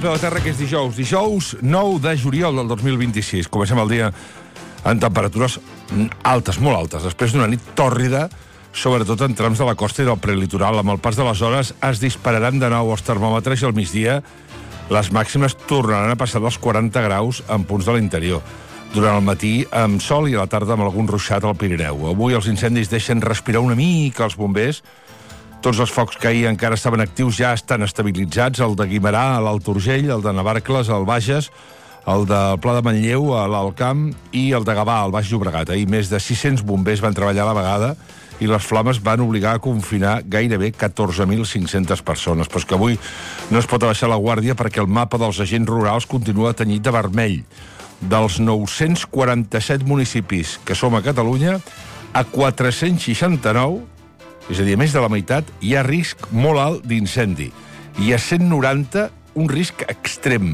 de la Terra, que és dijous 9 de juliol del 2026. Comencem el dia en temperatures altes, molt altes, després d'una nit tòrrida, sobretot en trams de la costa i del prelitoral. Amb el pas de les hores es dispararan de nou els termòmetres i al migdia les màximes tornaran a passar dels 40 graus en punts de l'interior. Durant el matí amb sol i a la tarda amb algun ruixat al Pirineu. Avui els incendis deixen respirar una mica els bombers. Tots els focs que ahir encara estaven actius ja estan estabilitzats, el de Guimerà, a l'Alt Urgell, el de Navarcles, al Bages, el del Pla de Manlleu, a l'Alt Camp, i el de Gavà, al Baix Llobregat. Ahir més de 600 bombers van treballar a la vegada i les flames van obligar a confinar gairebé 14.500 persones. Però és que avui no es pot abaixar la guàrdia perquè el mapa dels agents rurals continua tenyit de vermell. Dels 947 municipis que som a Catalunya, a 469, és a dir, a més de la meitat, hi ha risc molt alt d'incendi. I a 190, un risc extrem.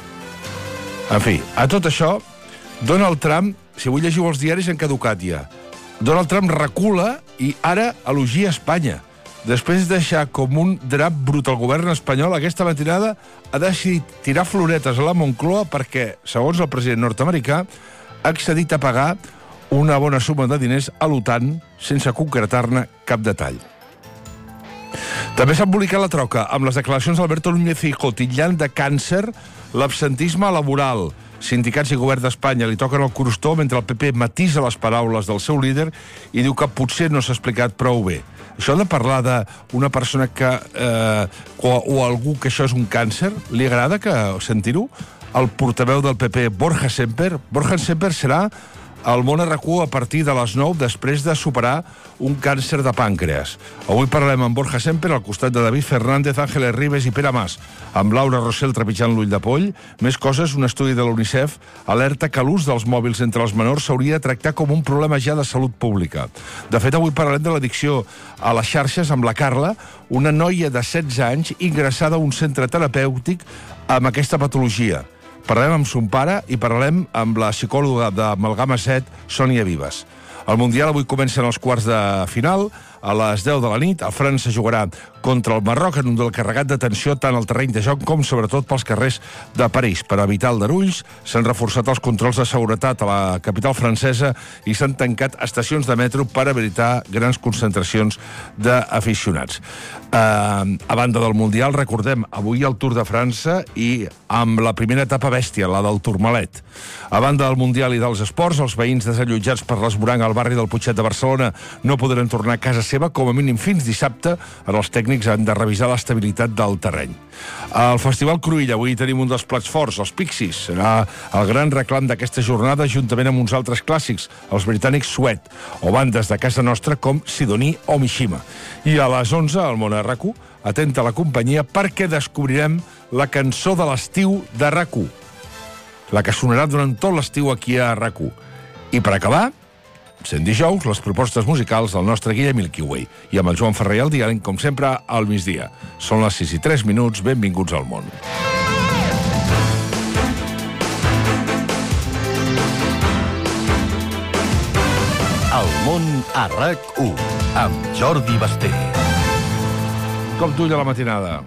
En fi, a tot això, Donald Trump, si avui llegiu els diaris, han caducat ja. Donald Trump recula i ara elogia Espanya. Després de deixar com un drap brut al govern espanyol, aquesta matinada ha decidit tirar floretes a la Moncloa perquè, segons el president nord-americà, ha accedit a pagar una bona suma de diners a l'OTAN sense concretar-ne cap detall. També s'ha embolicat la troca amb les declaracions d'Alberto Núñez Feijóo titllant de càncer l'absentisme laboral. Sindicats i govern d'Espanya li toquen el crostó mentre el PP matisa les paraules del seu líder i diu que potser no s'ha explicat prou bé. Això de parlar d'una persona que o algú que això és un càncer, li agrada que sentir-ho? El portaveu del PP, Borja Semper serà al Món RQ a partir de les 9 després de superar un càncer de pàncreas. Avui parlarem amb Borja Semper al costat de David Fernández, Ángeles Ribes i Pere Mas, amb Laura Rossell trepitjant l'ull de poll. Més coses, un estudi de l'UNICEF alerta que l'ús dels mòbils entre els menors s'hauria de tractar com un problema ja de salut pública. De fet, avui parlarem de l'addicció a les xarxes amb la Carla, una noia de 16 anys ingressada a un centre terapèutic amb aquesta patologia. Parlarem amb son pare i parlarem amb la psicòloga d'Amalgama 7, Sònia Vives. El Mundial avui comencen els quarts de final. A les 10 de la nit, a França jugarà contra el Marroc en un duel carregat d'atenció tant al terreny de joc com, sobretot, pels carrers de París. Per evitar aldarulls, s'han reforçat els controls de seguretat a la capital francesa i s'han tancat estacions de metro per evitar grans concentracions d'aficionats. A banda del Mundial, recordem, avui el Tour de França i amb la primera etapa bèstia, la del Tourmalet. A banda del Mundial i dels esports, els veïns desallotjats per l'esborang al barri del Putxet de Barcelona no podran tornar a casa seva com a mínim fins dissabte. Ara els tècnics han de revisar l'estabilitat del terreny. Al Festival Cruïlla avui tenim un dels plats forts, els Pixies. Serà el gran reclam d'aquesta jornada juntament amb uns altres clàssics, els britànics Sweat, o bandes de casa nostra com Sidoní o Mishima. I a les 11, al Món RQ, atenta a la companyia perquè descobrirem la cançó de l'estiu de RAC1, la que sonarà durant tot l'estiu aquí a RAC1. I per acabar, sent dijous, les propostes musicals del nostre guia Milky Way. I amb el Joan Ferrer al diàleg, com sempre, al migdia. Són les 6:03, benvinguts al món. El món a RAC1, amb Jordi Basté. Com t'ull a la matinada?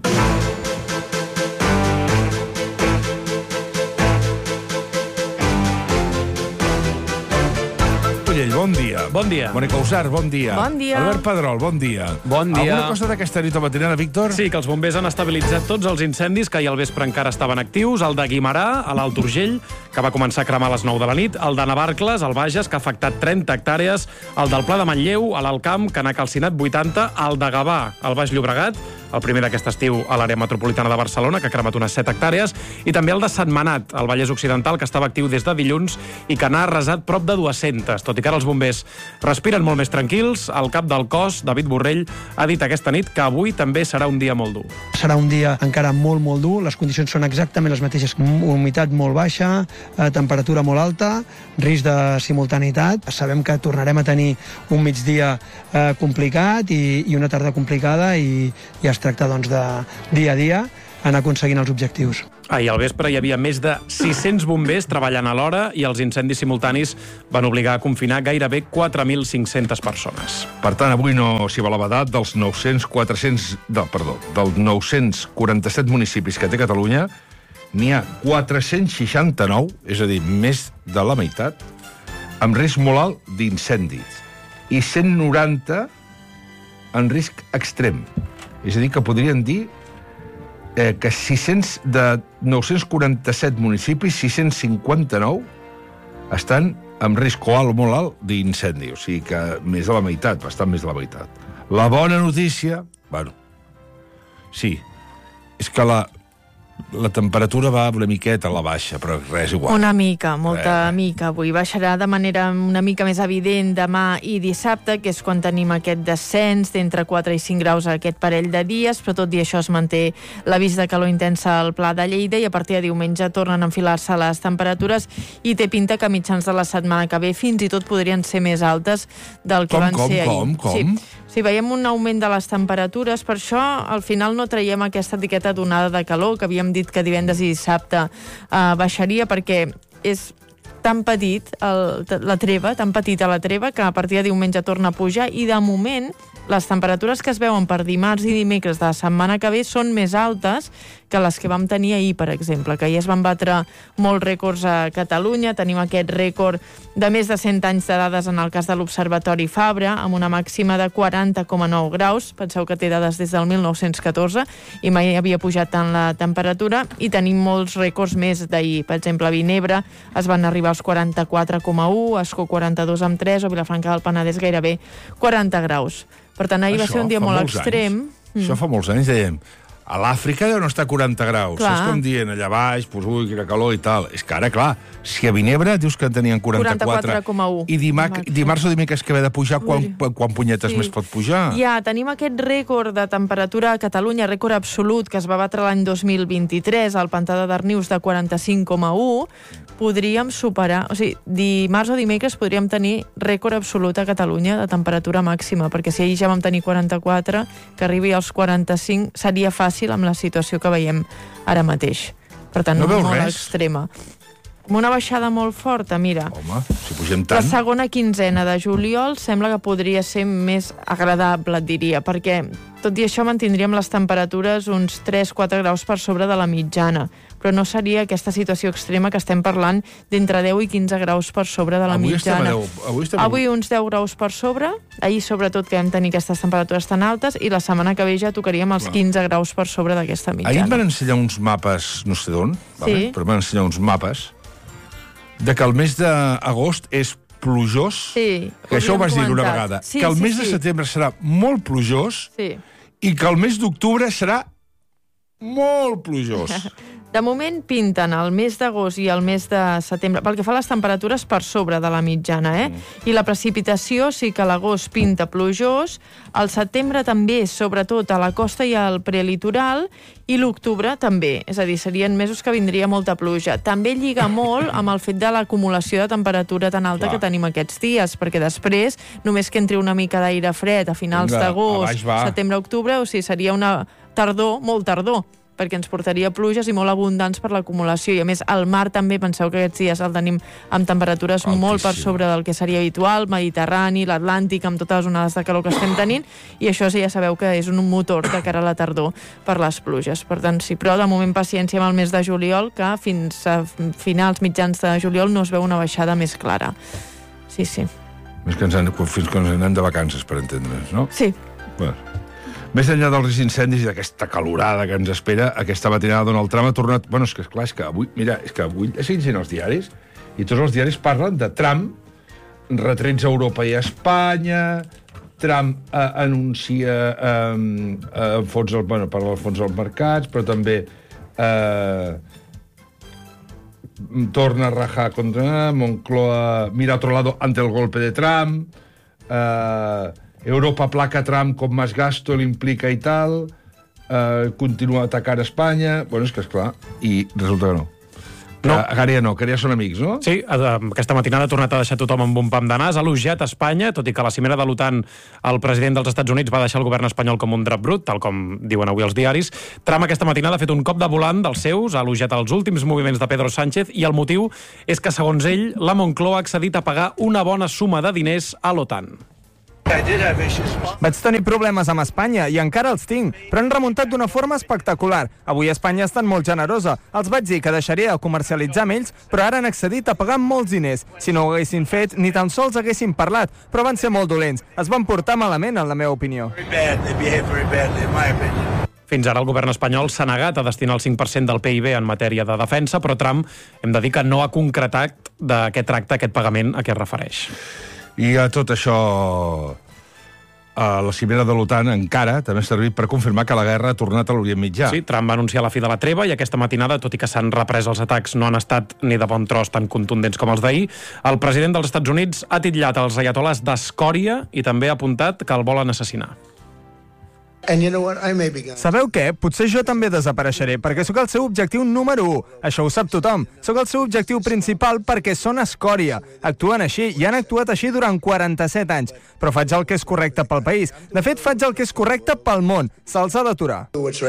Bon dia. Bon dia. Mònica Usar, bon dia. Bon dia. Albert Pedrol, bon dia. Bon dia. Alguna cosa d'aquesta nit a matinada, Víctor? Sí, que els bombers han estabilitzat tots els incendis que ahir al vespre encara estaven actius. El de Guimerà, a l'Alt Urgell, que va començar a cremar a les 9 de la nit. El de Navarcles, al Bages, que ha afectat 30 hectàrees. El del Pla de Manlleu, a l'Alt Camp, que n'ha calcinat 80. El de Gavà, al Baix Llobregat, el primer d'aquest estiu a l'àrea metropolitana de Barcelona, que ha cremat unes 7 hectàrees. I també el de Sentmenat, al Vallès Occidental, que estava actiu des de dilluns i que n'ha arrasat prop de 200. Tot i que ara els bombers respiren molt més tranquils, el cap del cos, David Borrell, ha dit aquesta nit que avui també serà un dia molt dur. Serà un dia encara molt dur, les condicions són exactament les mateixes, humitat molt baixa, temperatura molt alta, risc de simultaneïtat. Sabem que tornarem a tenir un migdia complicat i una tarda complicada i es tracta doncs de dia a dia anar aconseguint els objectius. Ahir al vespre hi havia més de 600 bombers treballant alhora i els incendis simultanis van obligar a confinar gairebé 4.500 persones. Per tant, avui no s'hi va la vedat dels 947 municipis que té Catalunya, n'hi ha 469, és a dir, més de la meitat, amb risc molt alt d'incendis, i 190 en risc extrem. És a dir, que podrien dir que de 947 municipis, 659 estan amb risc alt o molt alt d'incendi. O sigui que més de la meitat, bastant més de la meitat. La bona notícia, sí, és que la temperatura va una miqueta a la baixa, però res igual. Una mica, molta mica. Avui baixarà de manera una mica més evident demà i dissabte, que és quan tenim aquest descens d'entre 4 i 5 graus aquest parell de dies, però tot i això es manté l'avís de calor intensa al Pla de Lleida i a partir de diumenge tornen a enfilar-se les temperatures i té pinta que a mitjans de la setmana que ve fins i tot podrien ser més altes del que van ser ahir. Com? Sí, veiem un augment de les temperatures, per això al final no traiem aquesta etiqueta d'onada de calor, que havíem dit que divendres i dissabte baixaria, perquè és tan petit la treva, tan petita la treva, que a partir de diumenge torna a pujar i de moment les temperatures que es veuen per dimarts i dimecres de la setmana que ve són més altes que les que vam tenir ahir, per exemple, que ahir es van batre molts rècords a Catalunya. Tenim aquest rècord de més de 100 anys de dades en el cas de l'Observatori Fabra, amb una màxima de 40,9 graus. Penseu que té dades des del 1914 i mai havia pujat tant la temperatura, i tenim molts rècords més d'ahir. Per exemple, a Vinebre es van arribar als 44,1, Ascó 42,3 o Vilafranca del Penedès gairebé 40 graus. Per tant, ahir va ser un dia molt extrem. Això fa molts anys, dèiem. A l'Àfrica deu no estar a 40 graus. Clar. És com dient, allà baix, doncs, ui, quina calor i tal. És que ara, clar, si a Vinebre dius que en tenien 44,1. I dimarts o dimecres que ve de pujar, quan punyetes més pot pujar? Ja, tenim aquest rècord de temperatura a Catalunya, rècord absolut, que es va batre l'any 2023, al Pantà de Darnius de 45,1. Podríem superar, o sigui, dimarts o dimecres podríem tenir rècord absolut a Catalunya de temperatura màxima, perquè si ahir ja vam tenir 44, que arribi als 45 seria fàcil amb la situació que veiem ara mateix. Per tant, no veus molt res? extrema. Amb una baixada molt forta, mira. Home, si pugem tant... La segona quinzena de juliol sembla que podria ser més agradable, et diria, perquè tot i això mantindríem les temperatures uns 3-4 graus per sobre de la mitjana, però no seria aquesta situació extrema que estem parlant d'entre 10 i 15 graus per sobre de la mitjana. Avui uns 10 graus per sobre, ahir sobretot que vam tenir aquestes temperatures tan altes, i la setmana que ve ja tocaríem els 15 graus per sobre d'aquesta mitjana. Ahir em van ensenyar uns mapes, no sé d'on, sí, però em van ensenyar uns mapes de que el mes d'agost és plujós, sí, que això ho vas dir una vegada, sí, que el mes de setembre serà molt plujós, sí, i que el mes d'octubre serà molt plujós. De moment pinten el mes d'agost i el mes de setembre, pel que fa a les temperatures, per sobre de la mitjana, I la precipitació sí que l'agost pinta plujós, el setembre també, sobretot a la costa i al prelitoral, i l'octubre també, és a dir, serien mesos que vindria molta pluja. També lliga molt amb el fet de l'acumulació de temperatura tan alta que tenim aquests dies, perquè després, només que entri una mica d'aire fred a finals d'agost, setembre-octubre, o sigui, seria una tardor, molt tardor, perquè ens portaria pluges i molt abundants per l'acumulació. I a més, el mar també, penseu que aquests dies el tenim amb temperatures molt per sobre del que seria habitual, Mediterrani, l'Atlàntic, amb totes les onades de calor que estem tenint, i això ja sabeu que és un motor de cara a la tardor per les pluges. Per tant, sí, però de moment paciència amb el mes de juliol, que fins a finals mitjans de juliol no es veu una baixada més clara. Sí, sí. Fins que ens anem de vacances, per entendre's, no? Sí. Bueno. Més enllà dels riscs d'incendis i d'aquesta calorada que ens espera, aquesta matinada Donald Trump ha tornat... Bueno, és que és que avui... Mira, és que avui seguint sent els diaris, i tots els diaris parlen de Trump, retrets a Europa i a Espanya, Trump anuncia fons als mercats, però també torna a rajar contra Moncloa, mira a otro lado ante el golpe de Trump, Europa aplaca a Trump com más gasto l'implica i tal, continua atacant Espanya... Bueno, és que esclar, i resulta que no. No. Que ja són amics, no? Sí, aquesta matinada ha tornat a deixar tothom amb un pam de nas, ha elogiat Espanya, tot i que a la cimera de l'OTAN el president dels Estats Units va deixar el govern espanyol com un drap brut, tal com diuen avui els diaris. Trump aquesta matinada ha fet un cop de volant dels seus, ha elogiat els últims moviments de Pedro Sánchez i el motiu és que, segons ell, la Moncloa ha accedit a pagar una bona suma de diners a l'OTAN. Vaig tenir problemes amb Espanya i encara els tinc, però han remuntat d'una forma espectacular. Avui Espanya ha estat molt generosa. Els vaig dir que deixaria de comercialitzar amb ells, però ara han accedit a pagar molts diners. Si no ho haguessin fet, ni tan sols haguessin parlat, però van ser molt dolents. Es van portar malament, en la meva opinió. Fins ara el govern espanyol s'ha negat a destinar el 5% del PIB en matèria de defensa, però Trump, hem de dir que no ha concretat de què tracta aquest pagament a què es refereix. I a tot això, a la cimera de l'OTAN encara també ha servit per confirmar que la guerra ha tornat a l'Orient Mitjà. Sí, Trump va anunciar la fi de la treva i aquesta matinada, tot i que s'han reprès els atacs, no han estat ni de bon tros tan contundents com els d'ahir. El president dels Estats Units ha titllat els aiatolars d'escòria i també ha apuntat que el volen assassinar. Sabeu què? Potser jo també desapareixeré, perquè sóc el seu objectiu número 1. Això ho sap tothom. Sóc el seu objectiu principal perquè són escòria. Actuen així i han actuat així durant 47 anys. Però faig el que és correcte pel país. De fet, faig el que és correcte pel món. Se'ls ha d'aturar.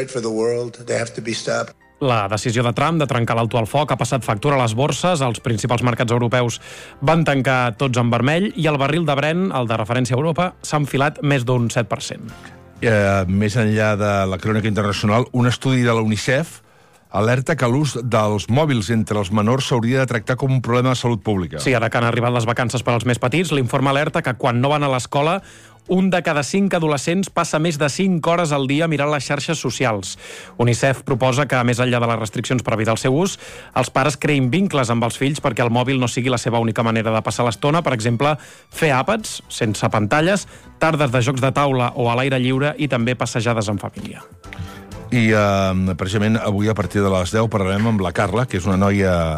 La decisió de Trump de trencar l'alto al foc ha passat factura a les borses, els principals mercats europeus van tancar tots en vermell i el barril de Brent, el de referència a Europa, s'ha enfilat més d'un 7%. Més enllà de la crònica internacional, un estudi de la UNICEF alerta que l'ús dels mòbils entre els menors s'hauria de tractar com un problema de salut pública. Sí, ara que han arribat les vacances per als més petits, l'informe alerta que quan no van a l'escola, un de cada 5 adolescents passa més de 5 hores al dia mirant les xarxes socials. UNICEF proposa que, més enllà de les restriccions per evitar el seu ús, els pares creïn vincles amb els fills perquè el mòbil no sigui la seva única manera de passar l'estona. Per exemple, fer àpats, sense pantalles, tardes de jocs de taula o a l'aire lliure i també passejades en família. I, precisament, avui a partir de les 10 parlarem amb la Carla, que és una noia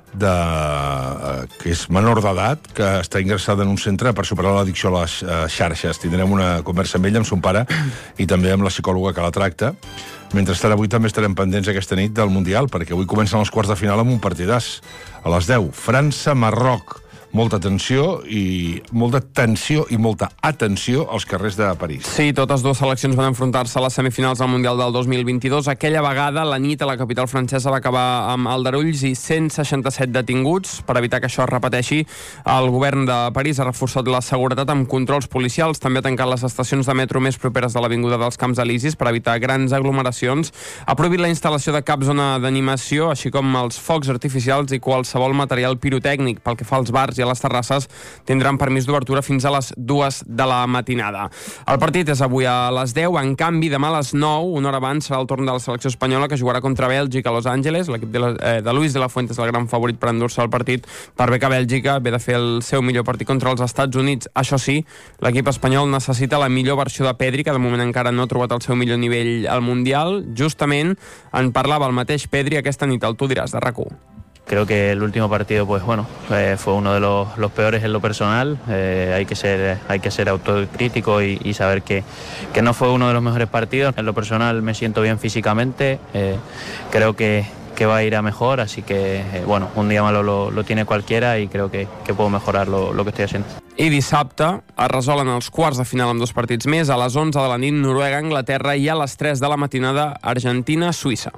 que és menor d'edat, que està ingressada en un centre per superar l'addicció a les xarxes. Tindrem una conversa amb ella, amb son pare, i també amb la psicòloga que la tracta. Mentrestant, avui també estarem pendents aquesta nit del Mundial, perquè avui comencen els quarts de final amb un partidàs. A les 10, França-Marroc. Molta tensió i molta atenció als carrers de París. Sí, totes dues seleccions van enfrontar-se a les semifinals del Mundial del 2022. Aquella vegada, la nit a la capital francesa va acabar amb aldarulls i 167 detinguts. Per evitar que això es repeteixi, el govern de París ha reforçat la seguretat amb controls policials. També ha tancat les estacions de metro més properes de l'Avinguda dels Camps Elisis per evitar grans aglomeracions. Ha prohibit la instal·lació de cap zona d'animació, així com els focs artificials i qualsevol material pirotècnic. Pel que fa als bars i a les terrasses, tindran permís d'obertura fins a les 2 de la matinada. El partit és avui a les 10, en canvi demà a les 9, una hora abans, serà el torn de la selecció espanyola que jugarà contra Bèlgica a Los Angeles. L'equip de Luis de la Fuente és el gran favorit per endur-se el partit, per bé que Bèlgica ve de fer el seu millor partit contra els Estats Units. Això sí, l'equip espanyol necessita la millor versió de Pedri, que de moment encara no ha trobat el seu millor nivell al Mundial. Justament en parlava el mateix Pedri aquesta nit al Tu diràs de RAC1. Creo que el último partido, pues bueno, fue uno de los peores en lo personal. Hay que ser autocrítico y saber que no fue uno de los mejores partidos. En lo personal me siento bien físicamente. Creo que va a ir a mejor, así que bueno, un día malo lo tiene cualquiera y creo que puedo mejorar lo que estoy haciendo. I dissabte es resolen els quarts de final amb 2 partits més. A les 11 de la nit, Noruega-Anglaterra, i a les 3 de la matinada, Argentina-Suïssa.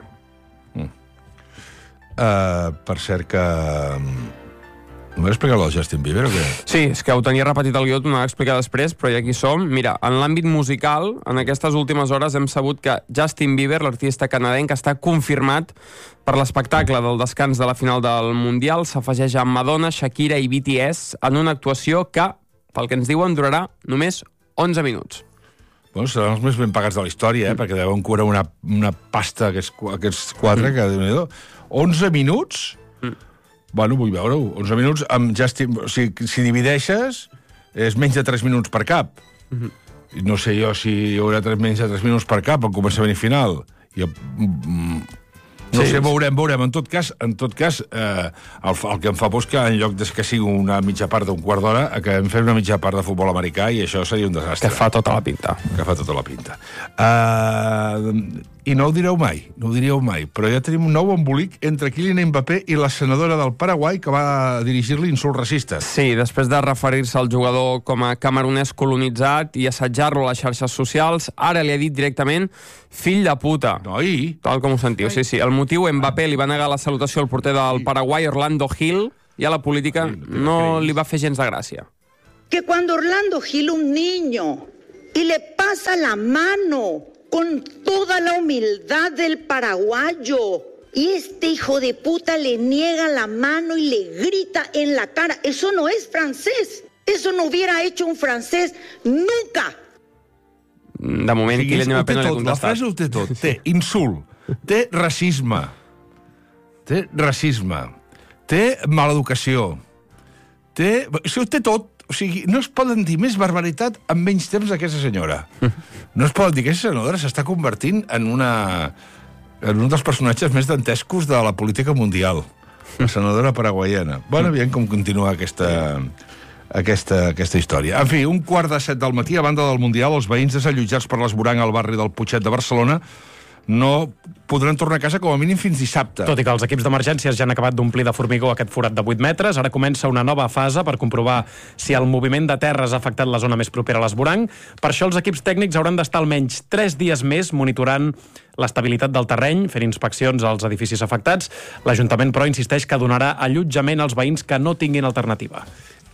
Per cert que... M'ho has explicat el Justin Bieber o què? Sí, és que ho tenia repetit el guió, t'ho anava a explicar després, però ja aquí som. Mira, en l'àmbit musical, en aquestes últimes hores hem sabut que Justin Bieber, l'artista canadenc, està confirmat per l'espectacle del descans de la final del Mundial. S'afegeix amb Madonna, Shakira i BTS en una actuació que, pel que ens diuen, durarà només 11 minuts. Bueno, seran els més ben pagats de la història, perquè deuen cobrar una pasta aquests 4, que déu-n'hi-do. 11 minuts? Bueno, vull veure-ho. 11 minuts amb Justin... O sigui, si divideixes, és menys de 3 minuts per cap. No sé jo si hi haurà menys de 3 minuts per cap al començament i final. No sé, veurem. En tot cas, el que em fa por és que en lloc que sigui una mitja part d'un quart d'hora, acabem fent una mitja part de futbol americà i això seria un desastre. Que fa tota la pinta. i no ho diríeu mai, però ja tenim un nou embolic entre Kylian Mbappé i la senadora del Paraguai que va dirigir-li insults racistes. Sí, després de referir-se al jugador com a camerunès colonitzat i assetjar-lo a les xarxes socials, ara li ha dit directament fill de puta. Noi! Tal com ho sentiu, sí. El motiu, Mbappé li va negar la salutació al porter del Paraguai, Orlando Gil, i a la política no li va fer gens de gràcia. Que cuando Orlando Gil, un niño, y le pasa la mano con toda la humildad del paraguayo, y este hijo de puta le niega la mano y le grita en la cara. Eso no es francés. Eso no hubiera hecho un francés nunca. De moment, Kylian Mbappé no li ha contestat. La frase ho té tot. Té insult, té racisme, té maleducació, ho té tot. O sigui, no es poden dir més barbaritat en menys temps d'aquesta senyora. No es poden dir que aquesta senyora s'està convertint en un dels personatges més dantescos de la política mundial. La senadora paraguaiana. Bueno, aviam com continua aquesta història. En fi, 6:45 del matí, a banda del Mundial, els veïns desallotjats per l'esborang al barri del Putxet de Barcelona no podran tornar a casa com a mínim fins dissabte. Tot i que els equips d'emergències ja han acabat d'omplir de formigó aquest forat de 8 metres, ara comença una nova fase per comprovar si el moviment de terres ha afectat la zona més propera a l'esborang. Per això els equips tècnics hauran d'estar almenys 3 dies més monitorant l'estabilitat del terreny, fent inspeccions als edificis afectats. L'Ajuntament, però, insisteix que donarà allotjament als veïns que no tinguin alternativa.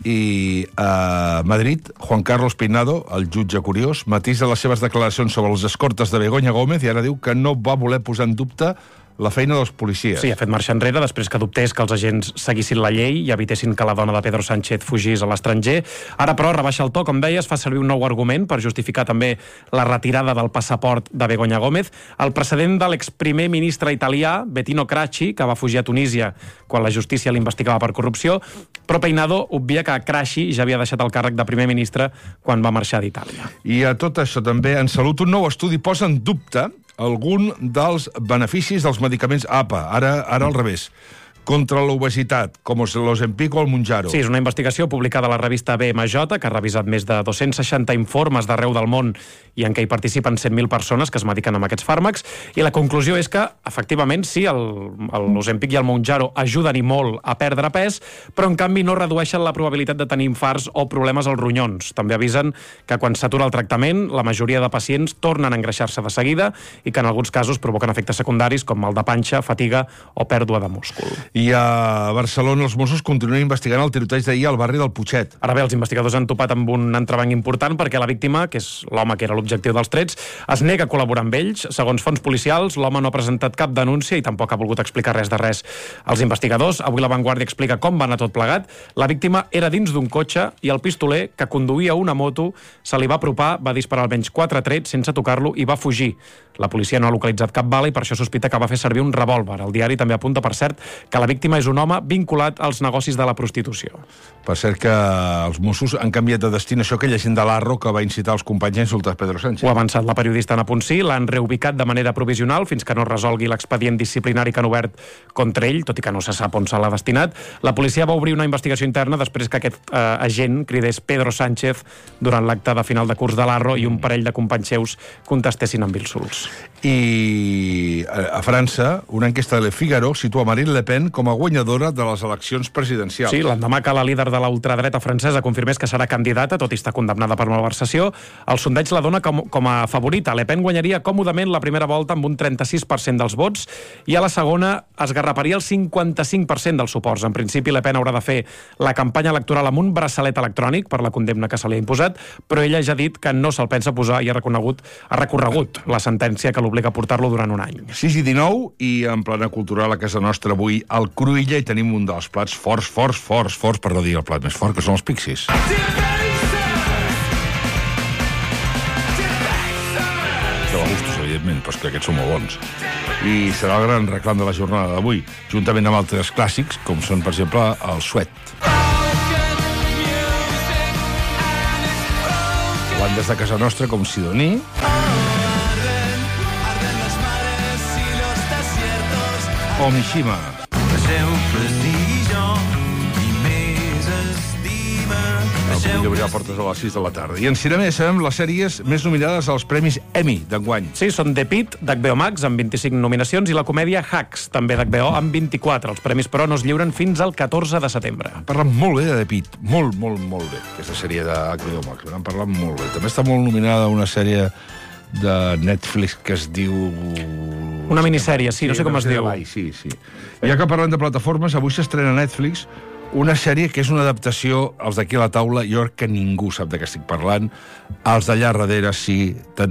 I a Madrid, Juan Carlos Peinado, el jutge curiós, matisa les seves declaracions sobre els escortes de Begoña Gómez i ara diu que no va voler posar en dubte la feina dels policies. Sí, ha fet marxa enrere després que dubtés que els agents seguissin la llei i evitessin que la dona de Pedro Sánchez fugís a l'estranger. Ara, però, rebaixa el to, com deies, fa servir un nou argument per justificar també la retirada del passaport de Begoña Gómez. El precedent de l'exprimer ministre italià, Bettino Craxi, que va fugir a Tunísia quan la justícia l'investigava per corrupció, però Peinado obvia que Craxi ja havia deixat el càrrec de primer ministre quan va marxar d'Itàlia. I a tot això també, en Salut, un nou estudi posa en dubte algun dels beneficis dels medicaments APA, ara al revés, contra l'obesitat, com l'Ozempic o el Mounjaro. Sí, és una investigació publicada a la revista BMJ, que ha revisat més de 260 informes d'arreu del món i en què hi participen 100.000 persones que es mediquen amb aquests fàrmacs, i la conclusió és que, efectivament, sí, l'Ozempic i el Mounjaro ajuden i molt a perdre pes, però en canvi no redueixen la probabilitat de tenir infarts o problemes als ronyons. També avisen que quan s'atura el tractament, la majoria de pacients tornen a engreixar-se de seguida i que en alguns casos provoquen efectes secundaris com mal de panxa, fatiga o pèrdua de múscul. I a Barcelona els Mossos continuen investigant el tiroteig d'ahir al barri del Putxet. Ara bé, els investigadors han topat amb un entrebanc important perquè la víctima, que és l'home que era l'objectiu dels trets, es nega a col·laborar amb ells. Segons fonts policials, l'home no ha presentat cap denúncia i tampoc ha volgut explicar res de res als investigadors. Avui La Vanguardia explica com va anar tot plegat. La víctima era dins d'un cotxe i el pistoler, que conduïa una moto, se li va apropar, va disparar almenys 4 trets sense tocar-lo i va fugir. La policia no ha localitzat cap bala i per això sospita que va fer servir un revòlver. El diari també apunta, per cert, que la víctima és un home vinculat als negocis de la prostitució. Per cert que els Mossos han canviat de destinació aquella gent de l'Arro que va incitar els companys a insultar Pedro Sánchez. Ho ha avançat la periodista Ana Ponsí, l'han reubicat de manera provisional fins que no resolgui l'expedient disciplinari que han obert contra ell, tot i que no se sap on se l'ha destinat. La policia va obrir una investigació interna després que aquest agent cridés Pedro Sánchez durant l'acte de final de curs de l'Arro i un parell de companys seus contestessin amb insults. I a França, una enquesta de Le Figaro situa Marine Le Pen com a guanyadora de les eleccions presidencials. Sí, l'endemà que la líder de la ultradreta francesa confirmés que serà candidata, tot i estar condemnada per malversació, el sondeig la dona com a favorita. Le Pen guanyaria còmodament la primera volta amb un 36% dels vots i a la segona esgarraparia el 55% dels suports. En principi, Le Pen haurà de fer la campanya electoral amb un braçalet electrònic per la condemna que se li ha imposat, però ella ja ha dit que no se'l pensa posar i ha recorregut la sentència que l'obliga a portar-lo durant un any. 6:19 i en plana cultural a casa nostra avui al Cruïlla hi tenim un dels plats forts, per no dir el plat més fort, que són els Pixies. Esteu a gustos, evidentment, però és que aquests són molt bons. I serà el gran reclam de la jornada d'avui, juntament amb altres clàssics, com són, per exemple, el Sweat. Bandes de casa nostra com Sidoní, o Mishima. públic obrirà portes a les 6 de la tarda. I en cinema sabem les sèries més nominades als Premis Emmy d'enguany. Sí, són The Pitt, d'HBO Max, amb 25 nominacions, i la comèdia Hacks, també d'HBO, amb 24. Els premis, però, no es lliuren fins al 14 de setembre. Parlen molt bé de The Pitt, molt bé, aquesta sèrie d'HBO Max. N'han parlat molt bé. També està molt nominada una sèrie de Netflix que es diu... Una minissèrie, sí, no sé com es diu. Sí. Ja que parlem de plataformes, avui s'estrena a Netflix una sèrie que és una adaptació, els d'aquí a la taula, jo crec que ningú sap de què estic parlant, els d'allà darrere sí,